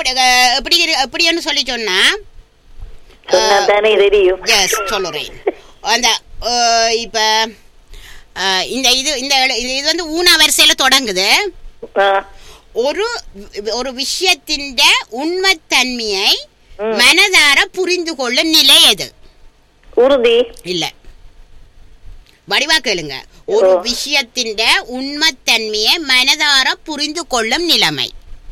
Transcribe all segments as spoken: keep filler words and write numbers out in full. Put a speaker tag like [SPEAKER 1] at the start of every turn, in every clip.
[SPEAKER 1] எப்படி அஹ், எப்படி இரு- எப்படின்னு சொல்லி சொன்னா
[SPEAKER 2] சொன்னாதானே தெரியும்.
[SPEAKER 1] எஸ் சொல்லுறேன். அந்த அஹ், இப்ப அஹ், இந்த இது இந்த எழு- இது இது வந்து ஊனா வரிசையில தொடங்குது.
[SPEAKER 2] ஆ,
[SPEAKER 1] ஒரு ஒரு விஷயத்தின் உண்மைத்தன்மையை
[SPEAKER 2] ம்.
[SPEAKER 1] மனதார புரிந்து கொள்ளும் நிலை எது?
[SPEAKER 2] உறுதி.
[SPEAKER 1] இல்ல, வடிவா கேளுங்க. ஒரு
[SPEAKER 2] ஓ.
[SPEAKER 1] விஷயத்தின் உண்மைத்தன்மையை மனதார புரிந்து கொள்ளும் நிலைமை.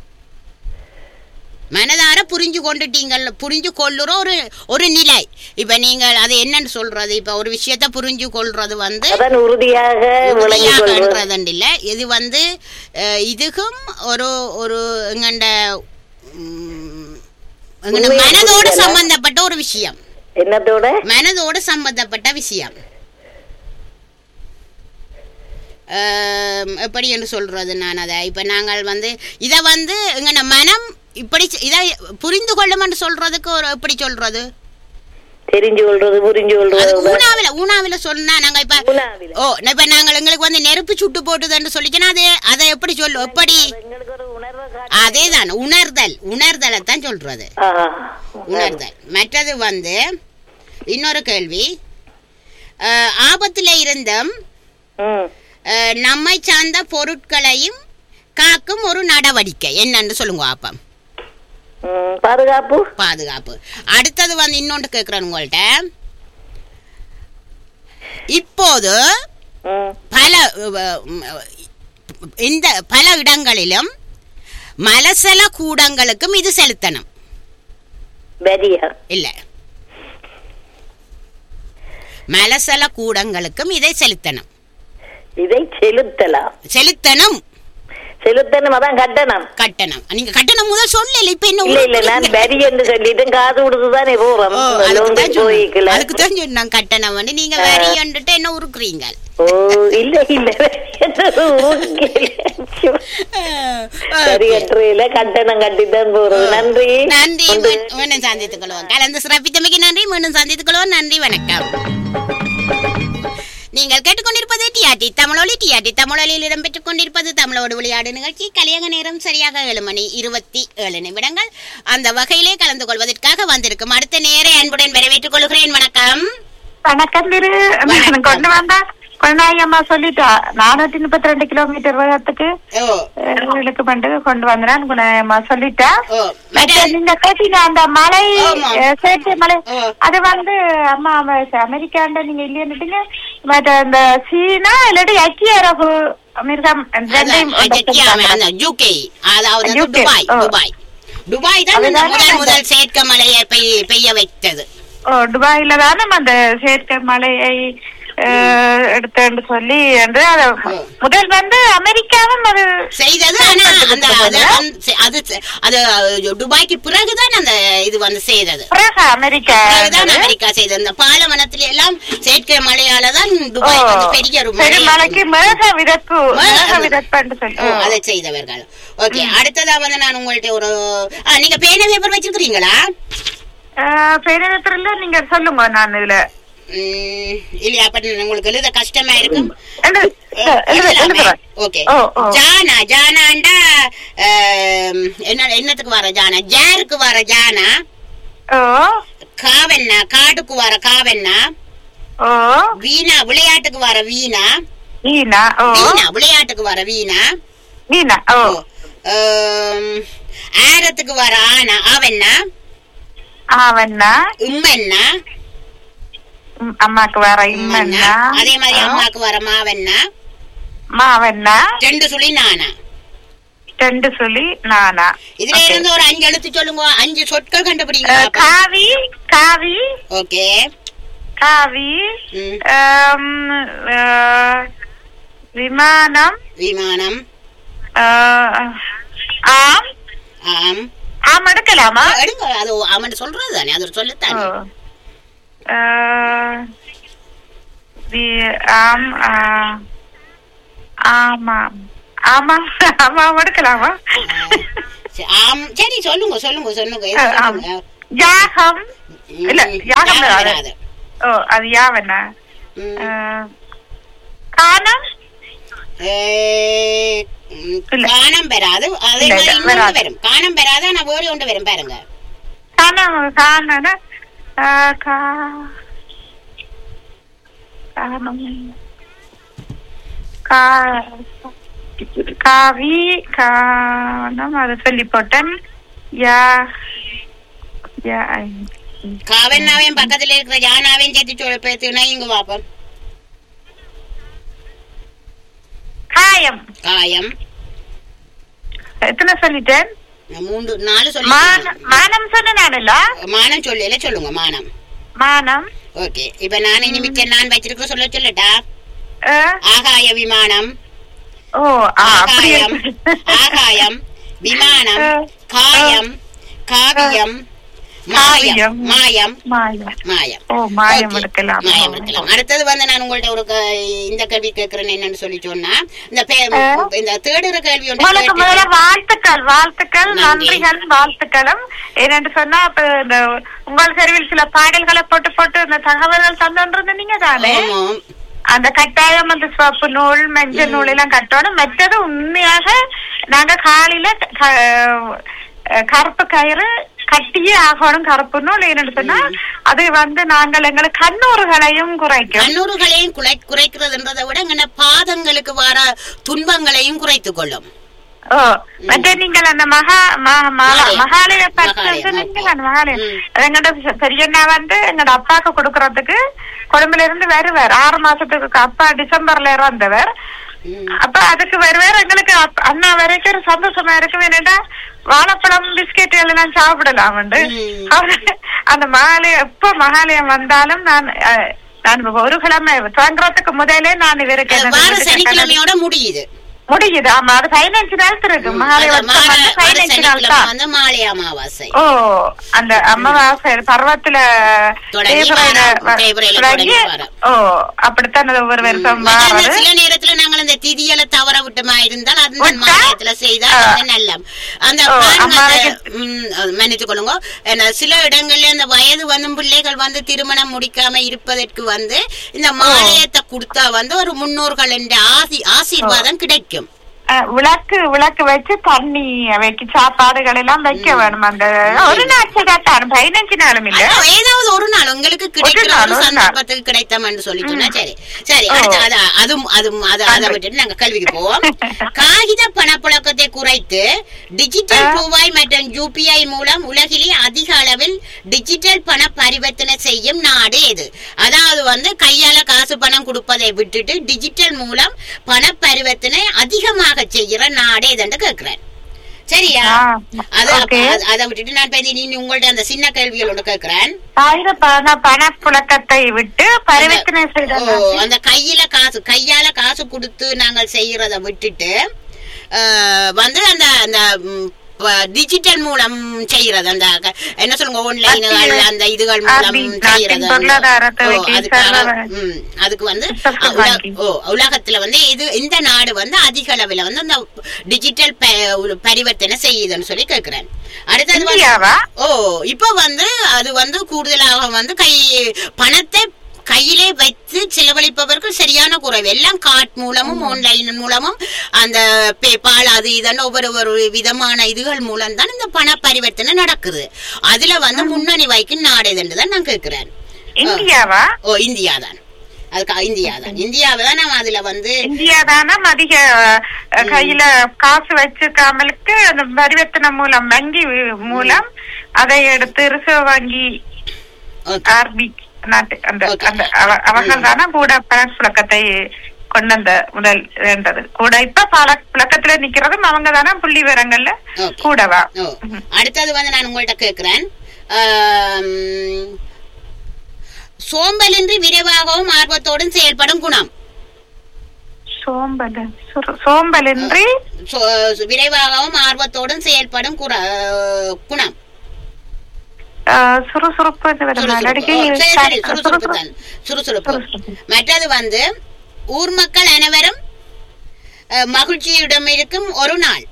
[SPEAKER 1] மனதார புரிஞ்சு கொண்டுட்டீங்கள், புரிஞ்சு கொள்ளுற ஒரு ஒரு நிலை. இப்ப நீங்கள் அது என்னன்னு சொல்றது? இப்ப ஒரு விஷயத்த புரிஞ்சு கொள்றது வந்து
[SPEAKER 2] அதான் உறுதியாக விளங்கிக் கொள்வது.
[SPEAKER 1] உறுதியாகன்றது இல்ல. இது வந்து அஹ், இதுக்கும் ஒரு ஒரு எங்கண்ட ம், எங்கண்ட
[SPEAKER 2] உண்மையை
[SPEAKER 1] மனதோடு
[SPEAKER 2] புரிதலா?
[SPEAKER 1] சம்பந்தப்பட்ட ஒரு விஷயம்.
[SPEAKER 2] என்னத்தோட?
[SPEAKER 1] மனதோடு சம்பந்தப்பட்ட விஷயம். அஹ், எப்படி என்று சொல்றது நான் அதை? இப்ப நாங்கள் வந்து இதை வந்து எங்கண்ட மனம் இப்படி செ- இதை புரிந்து கொள்ளும்னு சொல்றதுக்கு ஒரு எப்படி சொல்றது?
[SPEAKER 2] தெரிஞ்சு கொள்றது, புரிஞ்சு
[SPEAKER 1] அது
[SPEAKER 2] கொள்றது.
[SPEAKER 1] ஊனாவில ஊனாவில சொன்னா நாங்க இப்ப
[SPEAKER 2] ஊனாவில.
[SPEAKER 1] ஓ இப்ப நாங்கள் எங்களுக்கு வந்து நெருப்பு சுட்டு போட்டுதுன்னு சொல்லிச்சுன்னா அது அதை எப்படி சொல்லு எப்படி?
[SPEAKER 2] எங்களுக்கு ஒரு உணர்வை காட்டு.
[SPEAKER 1] அதேதான் உணர்தல். உணர்தலை தான் சொல்றது.
[SPEAKER 2] ஆ,
[SPEAKER 1] உணர்தல். மற்றது வந்து இன்னொரு கேள்வி. அஹ், ஆபத்துல இருந்தும்
[SPEAKER 2] ம்.
[SPEAKER 1] அஹ், நம்மை சார்ந்த பொருட்களையும் காக்கும் ஒரு நடவடிக்கை என்னன்னு சொல்லுங்க ஆப்பம்.
[SPEAKER 2] ம், பாதுகாப்பு.
[SPEAKER 1] பாதுகாப்பு. அடுத்தது வந்து இன்னொன்று கேட்கிறேன் உங்கள்ட்ட. இப்போது
[SPEAKER 2] ம்.
[SPEAKER 1] பல அஹ், இந்த பல இடங்களிலும் மலசல கூடங்களுக்கும் இது செலுத்தணும்
[SPEAKER 2] வரியா?
[SPEAKER 1] இல்ல, மலசல கூடங்களுக்கும் இதை செலுத்தணும்.
[SPEAKER 2] இதை செலுத்தலாம்.
[SPEAKER 1] செலுத்தணும்
[SPEAKER 2] செலுத்தணும், அதான் கட்டணம்.
[SPEAKER 1] கட்டணம். நீங்க கட்டணம் முதல் சொல்லல. இப்ப என்ன
[SPEAKER 2] இல்ல இல்ல, நான் வரி என்று சொல்லிட்டேன். காசு கொடுத்துதானே போறோம். போய்க்கல.
[SPEAKER 1] அதுக்கு தான் சொன்னாங்க கட்டணம் வந்து நீங்க வரி என்றுட்டு என்ன உருக்குறீங்க?
[SPEAKER 2] ஓ இல்ல இல்ல, சரி கட்டுறையில கட்டணம் கட்டித்தான் போறது. நன்றி
[SPEAKER 1] நன்றி. மீண்டும் சந்தித்துக் கொள்வோம். கலந்து சிறப்பித்தமைக்கு நன்றி. மீண்டும் சந்தித்துக் கொள்வோம். நன்றி, வணக்கம். நீங்கள் கேட்டுக்கொண்டிருப்பது டிஆர்டி தமிழொலி. டிஆர்டி தமிழொலியில் இடம்பெற்றுக் கொண்டிருப்பது தமிழோடு விளையாடு நிகழ்ச்சி. கலியக நேரம் சரியாக ஏழு மணி இருபத்தி ஏழு நிமிடங்கள். அந்த வகையிலே கலந்து கொள்வதற்காக வந்திருக்கும் அடுத்த நேரை அன்புடன் வரவேற்றுக் கொள்கிறேன். வணக்கம்.
[SPEAKER 3] வணக்கம் திரு. கொண்டு வந்தா கொண்டாயம்மா சொல்லிட்டா நானூத்தி முப்பத்தி ரெண்டு கிலோமீட்டர் வேகத்துக்கு
[SPEAKER 1] ஓ
[SPEAKER 3] இழுக்கு பண்டு கொண்டு வந்தேன். குணாயம்மா சொல்லிட்டா.
[SPEAKER 1] ஓ
[SPEAKER 3] மற்ற நீங்க கேட்டீங்க அந்த மலை
[SPEAKER 1] ஆமா.
[SPEAKER 3] அஹ், சேட்டு மலை
[SPEAKER 1] ஓ.
[SPEAKER 3] அது வந்து அம்மா அமெரிக்காண்ட நீங்க இல்லைன்னுட்டீங்க. மற்ற இந்த சீனா இல்லாட்டி ஐக்கிய அரபு அமெரிக்கா ரெண்டையும்
[SPEAKER 1] யூகே அதாவது
[SPEAKER 3] U K,
[SPEAKER 1] துபாய்.
[SPEAKER 3] ஓ.
[SPEAKER 1] துபாய் துபாய் தான் இந்த
[SPEAKER 3] அதுதானே
[SPEAKER 1] முதல்
[SPEAKER 3] அந்த-
[SPEAKER 1] முதல் செயற்கை மழையை பெய்ய பெய்ய வைத்தது.
[SPEAKER 3] ஓ துபாயில தானே அந்த செயற்கை மலையை அஹ், எடுத்தேன்னு சொல்லி என்று அது முதல் வந்து அமெரிக்காவும் அது
[SPEAKER 1] செய்தது. ஆனா அந்த அது அந்த- அது அது துபாய்க்கு பிறகுதான் அந்த இது வந்து செய்தது.
[SPEAKER 3] பிறகு அமெரிக்கா
[SPEAKER 1] பிறகுதான் அமெரிக்கா செய்தது. அந்த பாலைவனத்துல எல்லாம் செயற்கை மழையால தான் துபாய் வந்து பெரிய ஒரு மழை
[SPEAKER 3] மலைக்கு மேக விதப்பு
[SPEAKER 1] மேக-
[SPEAKER 3] மேக விதப்புன்னு
[SPEAKER 1] ஓ,
[SPEAKER 3] சொல்லி
[SPEAKER 1] அதை செய்தவர்கள். ஓகே, அடுத்ததா வந்து நான் உங்கள்ட்ட ஒரு ஆ, நீங்க பேன பேப்பர் வச்சிருக்கீங்களா?
[SPEAKER 3] பேரத்துல நீங்க சொல்லுங்க. நான் இதுல
[SPEAKER 1] ம், இல்லையா? அப்ப உங்களுக்கு எழுத கஷ்டமா இருக்கும்.
[SPEAKER 3] எழுது- எழுது-
[SPEAKER 1] எழுதலாமே.
[SPEAKER 3] எழுதுறேன்.
[SPEAKER 1] ஓகே.
[SPEAKER 3] ஓ, ஓ.
[SPEAKER 1] ஜானா ஜானாண்டா ஆம், என்ன என்னத்துக்கு வர ஜானா? ஜாருக்கு வர ஜானா.
[SPEAKER 3] ஓ
[SPEAKER 1] காவென்னா காட்டுக்கு வர காவென்னா.
[SPEAKER 3] ஓ
[SPEAKER 1] வீணா விளையாட்டுக்கு வர வீணா.
[SPEAKER 3] வீணா. ஓ
[SPEAKER 1] வீணா விளையாட்டுக்கு வர வீணா.
[SPEAKER 3] வீணா. ஓ
[SPEAKER 1] ஆம், ஆரத்துக்கு வர ஆனா ஆவென்னா.
[SPEAKER 3] ஆவண்ணா.
[SPEAKER 1] உம்மென்னா.
[SPEAKER 3] ம், அம்மாக்கு வேற இம்மண்ணா.
[SPEAKER 1] அதே மாதிரி அம்மாக்கு வர மாவென்னா.
[SPEAKER 3] மாவண்ணா.
[SPEAKER 1] ரெண்டு சுழி நானா.
[SPEAKER 3] ரெண்டு சொல்லி நானா.
[SPEAKER 1] இதுல இருந்து ஒரு அஞ்சு எழுத்து சொல்லுங்க. அஞ்சு சொற்கள் கண்டுபிடிங்க.
[SPEAKER 3] அஹ், காவி காவி
[SPEAKER 1] ஓகே.
[SPEAKER 3] காவி
[SPEAKER 1] ம்.
[SPEAKER 3] ஆம், அஹ், விமானம்.
[SPEAKER 1] விமானம்.
[SPEAKER 3] அஹ், ஆம்
[SPEAKER 1] ஆம்.
[SPEAKER 3] ஆம் எடுக்கலாமா?
[SPEAKER 1] எடுங்க. அது அவன் சொல்றது தானே, அது ஒரு சொல்லுத்தானே.
[SPEAKER 3] ஓ. அஹ், வி- ஆம் ஆ, ஆமாம் ஆமாம் ஆமாம் எடுக்கலாமா?
[SPEAKER 1] சரி, ஆம். சரி, சொல்லுங்க சொல்லுங்க சொல்லுங்க. எது
[SPEAKER 3] அஹ், ஆம்.
[SPEAKER 1] சொல்லுங்க.
[SPEAKER 3] யாகம். இல்ல
[SPEAKER 1] ம்,
[SPEAKER 3] யாகம்
[SPEAKER 1] ஞாபகம்
[SPEAKER 3] வராது.
[SPEAKER 1] வராது.
[SPEAKER 3] ஓ அது யாவண்ணா.
[SPEAKER 1] ம்.
[SPEAKER 3] அஹ், காணம்.
[SPEAKER 1] காணம் பெறாது அதே மாதிரி இன்னொன்று வரும். காணம் பெறாது ஆனா வேறு ஒன்று வரும் பாருங்க.
[SPEAKER 3] காணம் காணன காவி காணம் அது சொல்லி போட்டேன். யா
[SPEAKER 1] காவன்னாவையும் பக்கத்துல இருக்கிற யானாவையும் சேர்த்து சொல்ல பேசுனா இங்க பாப்போம்.
[SPEAKER 3] காயம்
[SPEAKER 1] காயம்
[SPEAKER 3] எத்தனை சொல்லிட்டேன்?
[SPEAKER 1] மூன்று நாலு சொல்லி.
[SPEAKER 3] மானம் சொன்னானல்ல,
[SPEAKER 1] மானம் சொல்லல சொல்லுங்க. மானம்
[SPEAKER 3] மானம்.
[SPEAKER 1] ஓகே, இப்ப நான் இனி மிச்ச நான் வச்சிருக்க சொல்ல சொல்லட்டா? ஆகாய விமானம்.
[SPEAKER 3] ஓ
[SPEAKER 1] ஆகாயம் ஆகாயம் விமானம் காயம் காவியம் மாயம் மாயம் மாயம்.
[SPEAKER 3] ஓ மாயம் எடுக்கலாம்.
[SPEAKER 1] மாயம் எடுக்கலாம். அடுத்தது வந்து நான் உங்கள்ட்ட ஒரு இந்த கேள்வி கேட்கிறேன். என்னன்னு சொல்லி சொன்னா இந்த இந்த தேடுற கேள்வி
[SPEAKER 3] ஒன்று முதல்ல வாழ்த்துக்கள் வாழ்த்துக்கள் நன்றிகள் வாழ்த்துக்களும். என்னன்னு சொன்னா இப்ப இந்த உங்கள் தெருவில் சில பாடல்களை போட்டு போட்டு இந்த தகவல்கள் தந்துன்றது நீங்க தானே? அந்த கட்டாயம் அந்த சிவப்பு நூல் மஞ்சள் நூல் எல்லாம் கட்டணும். மற்றது உண்மையாக நாங்க காலையில கருப்பு கயிறு கட்டியே ஆகணும். கருப்பு நூல் என்னன்னு சொன்னா அது வந்து நாங்கள் எங்களுக்கு கண்ணூறுகளையும் குறைக்கும்.
[SPEAKER 1] கண்ணூறுகளையும் குறைக்கிறதுன்றதை விட எங்க பாதங்களுக்கு வர துன்பங்களையும் குறைத்துக் கொள்ளும்.
[SPEAKER 3] ஓ மற்ற நீங்கள் அந்த மகா மகாலய பத்து மகாலயம் எங்கட பெரியண்ணா வந்து எங்கட அப்பாக்கு கொடுக்கறதுக்கு கொழும்புல இருந்து வருவார். ஆறு மாசத்துக்கு அப்பா டிசம்பர்ல இறந்தவர். அப்ப அதுக்கு வருவார். எங்களுக்கு அண்ணா வரைக்கும் ஒரு சந்தோஷமா இருக்கும். என்னடா வாழைப்பழம் பிஸ்கெட் எல்லாம் சாப்பிடலாம். அந்த மகாலயம் எப்ப மகாலயம் வந்தாலும் நான் நான் ஒரு கிழமை துவங்குறதுக்கு முதலே நான் இவருக்கு
[SPEAKER 1] சனிக்கிழமையோட முடியுது
[SPEAKER 3] முடியுது. ஆமா, அது பதினஞ்சு நாள் இருக்கு. பதினஞ்சு நாள் தான்
[SPEAKER 1] மாலை அமாவாசை.
[SPEAKER 3] ஓ அந்த அமாவாசை பர்வத்துல ஓ அப்படித்தான் ஒவ்வொரு வருஷம்.
[SPEAKER 1] சில நேரத்துல நாங்கள் அந்த திதியலை தவற விட்டமா இருந்தால் அந்த மாநிலத்துல செய்தால் நல்ல அந்த மன்னித்துக் கொள்ளுங்க. சில இடங்கள்ல அந்த வயது வந்து பிள்ளைகள் வந்து திருமணம் முடிக்காம இருப்பதற்கு வந்து இந்த மாலையத்தை கொடுத்தா வந்து ஒரு முன்னோர்கள் என்ற ஆசி ஆசீர்வாதம் கிடைக்கும்.
[SPEAKER 3] விளக்கு விளக்கு வச்சு தண்ணி வைக்க சாப்பாடுகள் எல்லாம் வைக்க வேணும். அந்த ஒரு நாள் தான் பதினஞ்சு நாளும் இல்ல
[SPEAKER 1] ஏதாவது ஒரு நாள் உங்களுக்கு கிடைக்கிற சந்தர்ப்பத்துக்கு கிடைத்தோம்னு சொல்லிட்டோம்னா சரி சரி. அதுவும் அதுவும் அதை விட்டுட்டு நாங்க கல்விக்கு போவோம். காகித பணப்புழக்கத்தை குறைத்து டிஜிட்டல் ரூபாய் மற்றும் யூபிஐ மூலம் உலகிலே அதிக அளவில் டிஜிட்டல் பண பரிவர்த்தனை செய்யும் நாடு எது? அதாவது வந்து கையால காசு பணம் கொடுப்பதை விட்டுட்டு டிஜிட்டல் மூலம் பண பரிவர்த்தனை அதிகமாக செய்யற நாடே என்று கேட்கிறேன். சரியா? அதை விட்டுட்டு நான் நீ உங்கள்ட்ட அந்த சின்ன கேள்விகளோட கேட்கிறேன்.
[SPEAKER 3] பணப்புழக்கத்தை விட்டு பரிவர்த்தனை
[SPEAKER 1] அந்த கையில காசு கையால காசு கொடுத்து நாங்கள் செய்யறத விட்டுட்டு வந்து அந்த அந்த டிஜிட்டல் மூலம் செய்யறது அந்த என்ன சொல்லுங்க ஆன்லைன் அந்த இதுகள் மூலம் செய்யறது. அதுக்கு வந்து உலகத்துல வந்து இது இந்த நாடு வந்து அதிக அளவுல வந்து அந்த டிஜிட்டல் பரிவர்த்தனை செய்யுதுன்னு சொல்லி கேக்குறேன். அடுத்தது ஓ இப்ப வந்து அது வந்து கூடுதலாக வந்து கை பணத்தை கையிலே வைத்து செலவழிப்பவர்கள் சரியான குறைவு. எல்லாம் கார்ட் மூலமும் ஆன்லைன் மூலமும் அந்த பேபால் அது இதன் ஒவ்வொரு ஒரு விதமான இதுகள் மூலம் தான் இந்த பண பரிவர்த்தனை நடக்குது. அதுல வந்து முன்னணி வைக்கும் நாடு என்றுதான் நான் கேட்கிறேன்.
[SPEAKER 3] இந்தியாவா?
[SPEAKER 1] ஓ இந்தியா தான். அதுக்கு இந்தியா தான் இந்தியாவை தான் நம்ம அதுல வந்து
[SPEAKER 3] இந்தியா தானே அதிக கையில காசு வச்சுக்காமலுக்கு அந்த பரிவர்த்தனை மூலம் வங்கி மூலம் அதை எடுத்து ரிசர்வ் வங்கி ஆர்பி நாட்டு அந்த அந்த அவர்கள் தானே கூட பணப்புழக்கத்தை கொண்டு வந்த முதல் வேண்டது கூட. இப்ப பல புழக்கத்துல நிக்கிறதும் அவங்க தானே புள்ளி விவரங்கள்ல கூடவா.
[SPEAKER 1] அடுத்தது வந்து நான் உங்கள்ட்ட கேக்குறேன். சோம்பலின்றி விரைவாகவும் ஆர்வத்தோடும் செயல்படும் குணம்.
[SPEAKER 3] சோம்பல் சோம்பலின்றி
[SPEAKER 1] விரைவாகவும் ஆர்வத்தோடும் செயல்படும் குணம்.
[SPEAKER 3] சுறுசுறுப்பு.
[SPEAKER 1] மற்றது வந்து ஊர் மக்கள் அனைவரும் மகிழ்ச்சியுடன் இருக்கும் ஒரு நாள்.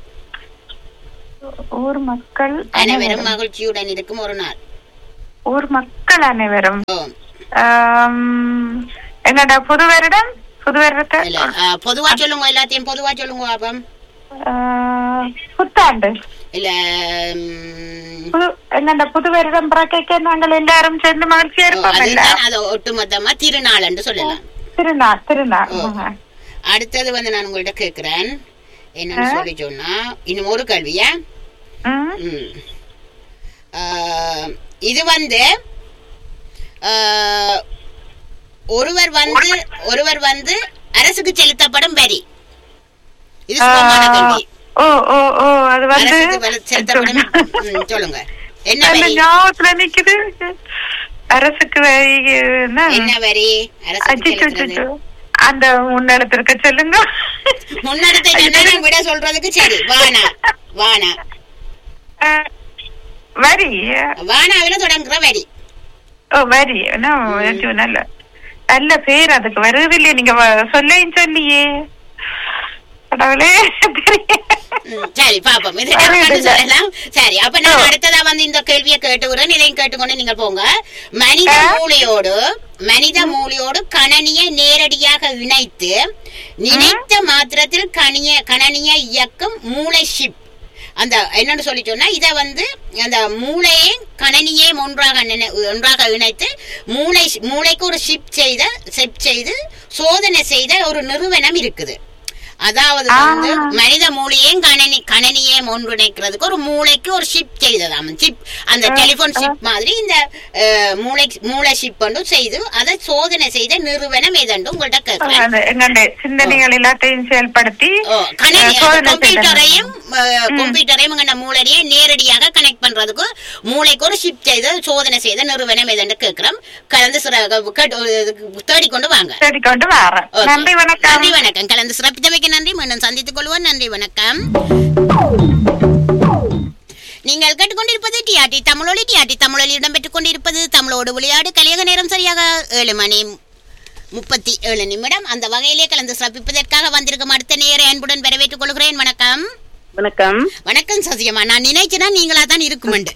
[SPEAKER 3] ஊர் மக்கள்
[SPEAKER 1] அனைவரும் மகிழ்ச்சியுடன் இருக்கும் ஒரு நாள்.
[SPEAKER 3] ஊர் மக்கள் அனைவரும் என்னோட புது வருடம் புது வருடத்தை
[SPEAKER 1] இல்ல பொதுவா சொல்லுங்க, எல்லாத்தையும் பொதுவா சொல்லுங்க பாப்பம்.
[SPEAKER 3] புத்தாண்டு
[SPEAKER 1] இல்ல
[SPEAKER 3] புது எங்க புது வருடம் பிறக்க நாங்கள் எல்லாரும் சேர்ந்து மகிழ்ச்சியா இருப்போம்.
[SPEAKER 1] அது ஒட்டுமொத்தமா திருநாள் என்று சொல்லலாம்.
[SPEAKER 3] திருநாள் திருநாள்.
[SPEAKER 1] அடுத்தது வந்து நான் உங்கள்ட்ட கேக்குறேன் என்னன்னு சொல்லி சொன்னா, இன்னும் ஒரு கேள்வியா, இது வந்து ஒருவர் வந்து ஒருவர் வந்து அரசுக்கு செலுத்தப்படும் வரி, இது சுகமான கேள்வி.
[SPEAKER 3] ஓ ஓ ஓ அது வந்து
[SPEAKER 1] செலுத்தப்படும் சொல்லுங்க, என்ன வரி
[SPEAKER 3] ஞாபகத்துல நிக்குது? அரசுக்கு வரி
[SPEAKER 1] என்ன வரி? அரசு
[SPEAKER 3] அந்த முன்னெடுத்திருக்க சொல்லுங்க.
[SPEAKER 1] முன்னெடுத்த விட சொல்றதுக்கு சரி, வானா வானா
[SPEAKER 3] வரி,
[SPEAKER 1] வானாவில தொடங்குற வரி.
[SPEAKER 3] ஓ வரி, நல்ல நல்ல பேர் அதுக்கு வருவதில்லையே, நீங்க சொல்லையும் சொல்லியே.
[SPEAKER 1] சரி பாப்போம், சொல்லலாம். சரி, அப்ப நான் அடுத்ததா வந்து இந்த கேள்வியை கேட்டுக்கிறேன், இதையும் கேட்டுக்கொண்டு நீங்க போங்க. மனித மூளையோடு மனித மூளையோடு கணனியை நேரடியாக இணைத்து நினைத்த மாத்திரத்தில் கணிய கணனியை இயக்கும் மூளை ஷிப். அந்த என்னன்னு சொல்லி சொன்னா, இதை வந்து அந்த மூளையே கணனியே ஒன்றாக ஒன்றாக இணைத்து மூளை மூளைக்கு ஒரு ஷிப் செய்த ஷிப் செய்து சோதனை செய்த ஒரு நிறுவனம் இருக்குது. அதாவது வந்து மனித மூளையும் கணனி கணனியே ஒன்றிணைக்கிறதுக்கு ஒரு மூளைக்கு ஒரு ஷிப் செய்ததாம். ஷிப் அந்த டெலிபோன் ஷிப் மாதிரி இந்த மூளை மூளை ஷிப் ஒன்று செய்து அதை சோதனை செய்த நிறுவனம் எதண்டு உங்கள்கிட்ட கேட்கிறேன்.
[SPEAKER 3] சிந்தனைகள் எல்லாத்தையும் செயல்படுத்தி
[SPEAKER 1] கம்ப்யூட்டரையும் கம்ப்யூட்டரையும் மூளையே நேரடியாக கனெக்ட் பண்றதுக்கு மூளைக்கு ஒரு ஷிப் செய்து சோதனை செய்த நிறுவனம் எதண்டு கேட்கிறோம். கலந்து தேடிக்கொண்டு வாங்க. நன்றி வணக்கம். நன்றி வணக்கம். கலந்து சிறப்பித்தமைக்கு நன்றி. மீண்டும் சந்தித்துக் கொள்வோம். நன்றி வணக்கம். நீங்கள் கேட்டுக்கொண்டிருப்பது டிஆர்டி தமிழொலி. டிஆர்டி தமிழொலி இடம்பெற்றுக் கொண்டிருப்பது தமிழோடு விளையாடு. கலியக நேரம் சரியாக ஏழு மணி முப்பத்தி ஏழு நிமிடம். அந்த வகையிலே கலந்து சிறப்பிப்பதற்காக வந்திருக்கும் அடுத்த நேர அன்புடன் வரவேற்றுக் கொள்கிறேன். வணக்கம்.
[SPEAKER 2] வணக்கம்.
[SPEAKER 1] வணக்கம் சசியம்மா. நான் நினைச்சேன்னா நீங்களா தான் இருக்குமெண்டு.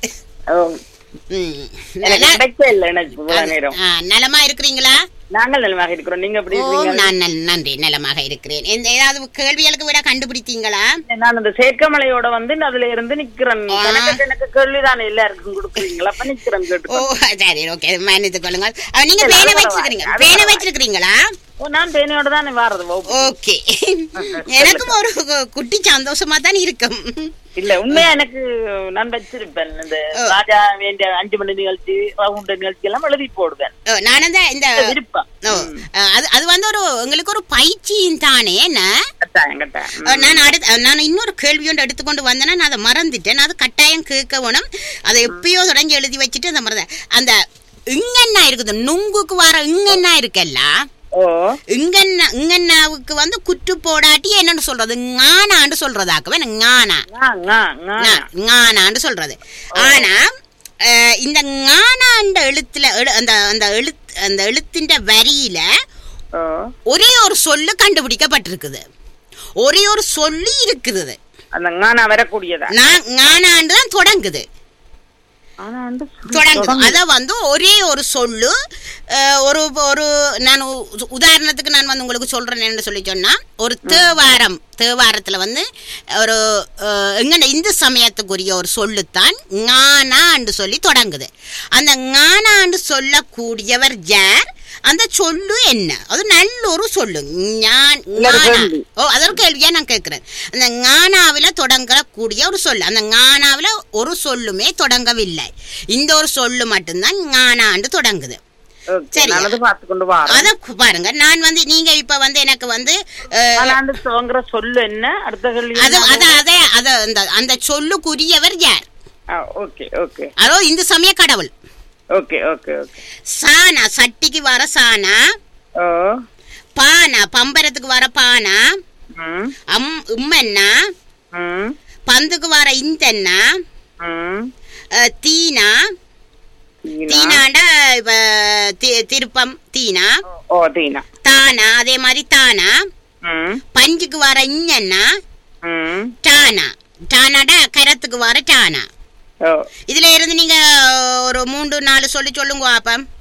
[SPEAKER 1] நலமா இருக்கிறீங்களா?
[SPEAKER 2] நாங்கள் நலமாக இருக்கிறோம். நீங்க எப்படி இருக்கீங்க?
[SPEAKER 1] நான் நன்றி, நலமாக இருக்கிறேன். ஏதாவது கேள்விகளுக்கு விட கண்டுபிடித்தீங்களா?
[SPEAKER 2] நான் அந்த சேர்க்கமலையோட வந்து அதுல இருந்து நிக்கிறேன். எனக்கு கேள்விதானே எல்லாருக்கும் கொடுக்குறீங்களா? அப்ப நிக்கிறேன் கேட்டு.
[SPEAKER 1] ஓ சரி, ஓகே, மன்னித்துக் கொள்ளுங்கள். நீங்க பேனை வச்சிருக்கீங்க பேனை வச்சிருக்கீங்களா?
[SPEAKER 2] நான் பேனையோட தானே வாரது.
[SPEAKER 1] ஓகே, எனக்கும் ஒரு குட்டி சந்தோஷமா தான் இருக்கும்.
[SPEAKER 2] இல்ல உண்மையா எனக்கு நான் வச்சிருப்பேன். இந்த ராஜா வேண்டிய அஞ்சு மணி நிகழ்ச்சி ரவுண்ட் நிகழ்ச்சி எல்லாம் எழுதி போடுவேன்.
[SPEAKER 1] நான் தான் இந்த விருப்பம். அது அது வந்து ஒரு உங்களுக்கு ஒரு பயிற்சியும் தானே. நான் அடுத்து நான் இன்னொரு கேள்வி ஒன்று எடுத்துக்கொண்டு வந்தேன்னா நான் அதை மறந்துட்டேன். அது கட்டாயம் கேட்க வேணும். அதை எப்பயோ தொடங்கி எழுதி வச்சுட்டு அந்த மறந்தேன். அந்த இங்கண்ணா இருக்குது, நுங்குக்கு வர இங்கண்ணா இருக்கல்ல, இங்கண்ணா இங்கண்ணாவுக்கு வந்து குற்று போடாட்டி என்னன்னு சொல்றது? ஞானான்னு சொல்றதாக்குவே. ஞானா ஞானான்னு சொல்றது. ஆனா இந்த ஞானாண்ட எழுத்துல அந்த அந்த எழுத்து அந்த எழுத்தின் வரியில ஒரே ஒரு சொல்லு கண்டுபிடிக்கப்பட்டிருக்குது. ஒரே ஒரு சொல்லி இருக்குது.
[SPEAKER 2] அந்த ஞானா வரக்கூடியதா?
[SPEAKER 1] ஞானாண்டு தான் தொடங்குது தொடங்குது. அத வந்து ஒரே ஒரு சொல்லு. ஒரு ஒரு நான் உதாரணத்துக்கு நான் வந்து உங்களுக்கு சொல்றேன் என்ன சொல்லி சொன்னா, ஒரு தேவாரம் தேவாரத்துல வந்து ஒரு எங்க இந்து சமயத்துக்குரிய ஒரு சொல்லுத்தான் ஞானாண்டு சொல்லி தொடங்குது. அந்த ஞானாண்டு சொல்லக்கூடியவர் யார்? அந்த சொல்லு என்ன? அது நல்ல ஒரு சொல்லு. ஓ அதற்கு கேள்வியா நான் கேட்கிறேன். அந்த ஞானாவில தொடங்கக்கூடிய ஒரு சொல்லு. அந்த ஞானாவில ஒரு சொல்லுமே தொடங்கவில்லை. இந்த ஒரு சொல்லு மட்டும்தான் ஞானாண்டு தொடங்குது. சரி, அத பாருங்க. நான் வந்து நீங்க இப்ப வந்து எனக்கு வந்து
[SPEAKER 2] சொல்லு என்ன
[SPEAKER 1] அந்த சொல்லுக்குரியவர் யார்?
[SPEAKER 2] ஓகே,
[SPEAKER 1] அதோ இந்து சமய கடவுள்.
[SPEAKER 2] Okay okay okay.
[SPEAKER 1] சானா சட்டிக்கு வர சானா, பானா பம்பரத்துக்கு வர பானா, அம் உம்மன்னா பந்துக்கு வர இந்தன்னா, தீனா தீனாண்டா இப்ப திருப்பம் தீனா, தானா அதே மாதிரி தானா, பஞ்சுக்கு வர இஞ்சன்னா டானா, டானாடா கரத்துக்கு வர டானா. இதுல இருந்து நீங்க ஒரு மூன்று நாலு சொல்லி சொல்லுங்க பாப்பம்.